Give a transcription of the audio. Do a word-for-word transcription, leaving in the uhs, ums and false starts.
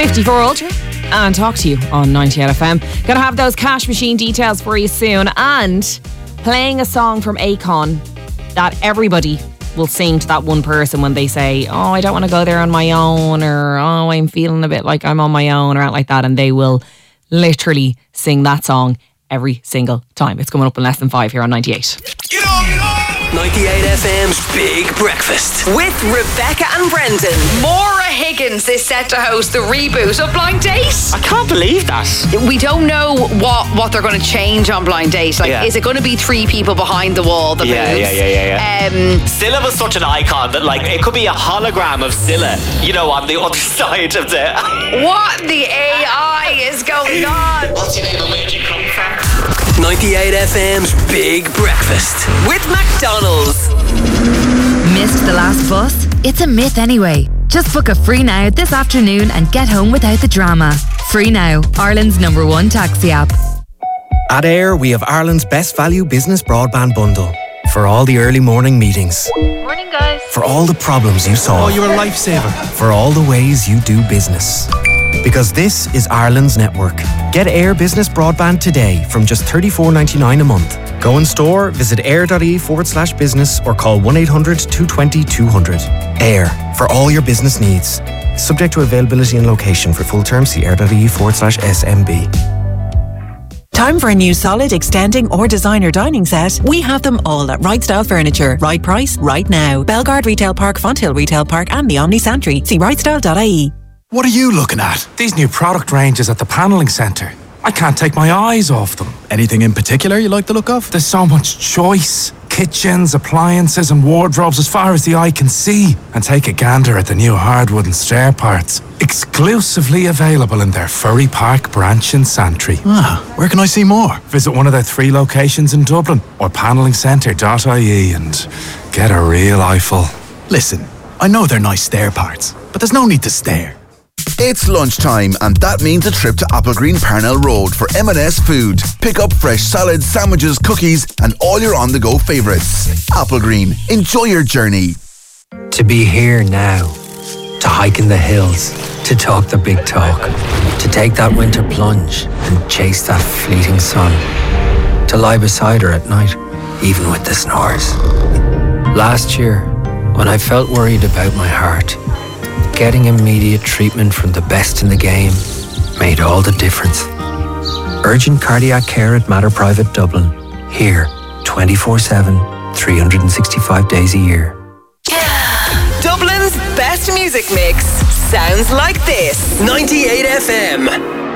fifty-four Ultra and talk to you on ninety-eight F M. Gonna have those cash machine details for you soon, and playing a song from Akon that everybody will sing to that one person when they say, oh, I don't want to go there on my own, or oh, I'm feeling a bit like I'm on my own, or out like that, and they will literally sing that song every single time. It's coming up in less than five here on ninety-eight. Get on, get on! ninety-eight F M's Big Breakfast with Rebecca and Brendan. Maura Higgins is set to host the reboot of Blind Date. I can't believe that. We don't know what, what they're going to change on Blind Date. Like, yeah. Is it going to be three people behind the wall that yeah, moves? Yeah, yeah, yeah, yeah. Um, Scylla was such an icon that, like, it could be a hologram of Scylla, you know, on the other side of the... What the A I is going on? What's your name and where'd you come from? ninety-eight F M's Big Breakfast with McDonald's. Missed the last bus? It's a myth anyway. Just book a Free Now this afternoon and get home without the drama. Free Now, Ireland's number one taxi app. At Air, we have Ireland's best value business broadband bundle. For all the early morning meetings. Morning, guys. For all the problems you solve. Oh, you're a lifesaver. For all the ways you do business. Because this is Ireland's network. Get Air Business Broadband today from just thirty-four ninety-nine a month. Go in store, visit air.ie forward slash business or call one eight hundred two two zero two hundred. Air, for all your business needs. Subject to availability and location. For full terms, see air.ie forward slash SMB. Time for a new solid, extending or designer dining set? We have them all at Right Style Furniture. Right price, right now. Belgard Retail Park, Fonthill Retail Park and the Omni Santry. See right style dot I E. What are you looking at? These new product ranges at the Panelling Centre. I can't take my eyes off them. Anything in particular you like the look of? There's so much choice. Kitchens, appliances and wardrobes as far as the eye can see. And take a gander at the new hardwood and stair parts. Exclusively available in their Furry Park branch in Santry. Ah, where can I see more? Visit one of their three locations in Dublin or panelling centre dot I E and get a real eyeful. Listen, I know they're nice stair parts, but there's no need to stare. It's lunchtime, and that means a trip to Applegreen Parnell Road for M and S Food. Pick up fresh salads, sandwiches, cookies, and all your on-the-go favourites. Applegreen, enjoy your journey. To be here now, to hike in the hills, to talk the big talk, to take that winter plunge and chase that fleeting sun, to lie beside her at night, even with the snores. Last year, when I felt worried about my heart, getting immediate treatment from the best in the game made all the difference. Urgent cardiac care at Mater Private Dublin. Here, twenty-four seven, three hundred sixty-five days a year. Dublin's best music mix sounds like this. ninety-eight F M.